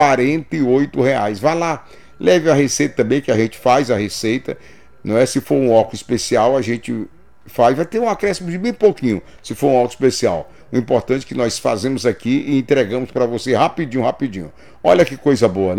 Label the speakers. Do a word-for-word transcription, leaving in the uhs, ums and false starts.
Speaker 1: quarenta e oito reais. Vá lá, leve a receita também, que a gente faz a receita. Não é? Se for um óculos especial, a gente faz, vai ter um acréscimo de bem pouquinho, se for um óculos especial. O importante é que nós fazemos aqui e entregamos para você rapidinho, rapidinho. Olha que coisa boa, né?